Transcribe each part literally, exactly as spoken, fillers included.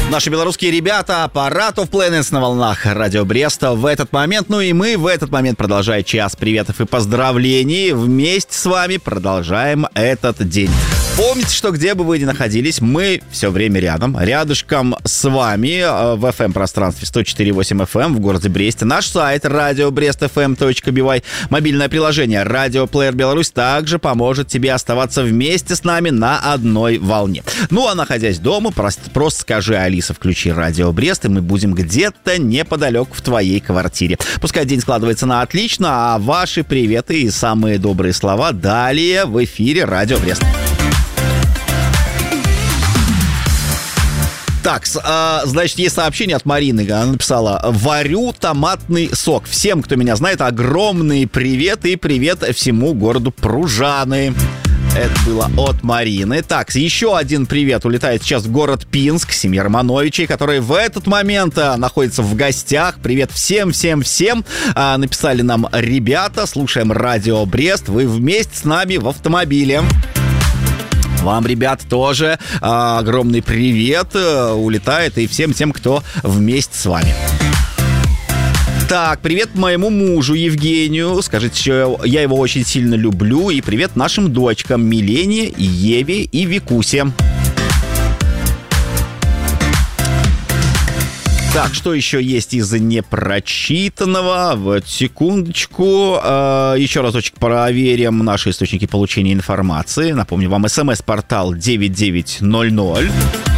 Наши белорусские ребята, Parade of Planets на волнах Радио Бреста в этот момент. Ну и мы в этот момент, продолжая час приветов и поздравлений, вместе с вами продолжаем этот день. Помните, что где бы вы ни находились, мы все время рядом, рядышком с вами в эф эм-пространстве сто четыре и восемь эф эм в городе Бресте. Наш сайт радио брест эф эм точка би вай, мобильное приложение Радио Плеер Беларусь также поможет тебе оставаться вместе с нами на одной волне. Ну а находясь дома, просто, просто скажи: Алиса, включи Радио Брест, и мы будем где-то неподалеку в твоей квартире. Пускай день складывается на отлично, а ваши приветы и самые добрые слова далее в эфире Радио Брест. Так, а, значит, есть сообщение от Марины. Она написала: варю томатный сок. Всем, кто меня знает, огромный привет и привет всему городу Пружаны. Это было от Марины. Так, еще один привет улетает сейчас в город Пинск, семья Романовичей, которые в этот момент а, находятся в гостях. Привет всем-всем-всем. А, написали нам ребята: слушаем Радио Брест, вы вместе с нами в автомобиле. Вам, ребят, тоже а, огромный привет а, улетает и всем тем, кто вместе с вами. Так, привет моему мужу Евгению. Скажите, что я его очень сильно люблю. И привет нашим дочкам Милене, Еве и Викусе. Так, что еще есть из непрочитанного? Вот, секундочку. Э, еще разочек проверим наши источники получения информации. Напомню вам, смс-портал девять девять ноль ноль.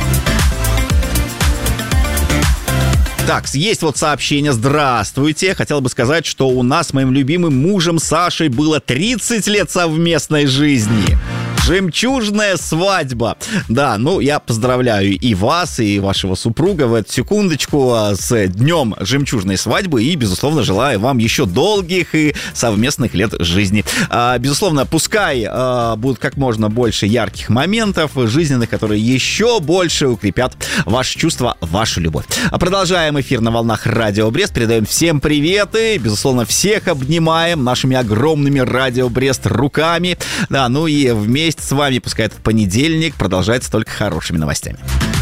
Так, есть вот сообщение. Здравствуйте. Хотел бы сказать, что у нас с моим любимым мужем Сашей было тридцать лет совместной жизни. Жемчужная свадьба. Да, ну, я поздравляю и вас, и вашего супруга в эту секундочку с днем жемчужной свадьбы и, безусловно, желаю вам еще долгих и совместных лет жизни. А, безусловно, пускай а, будут как можно больше ярких моментов жизненных, которые еще больше укрепят ваши чувства, вашу любовь. А продолжаем эфир на волнах Радио Брест. Передаем всем приветы. Безусловно, всех обнимаем нашими огромными Радио Брест руками. Да, ну и вместе с вами, пускай этот понедельник продолжается только хорошими новостями.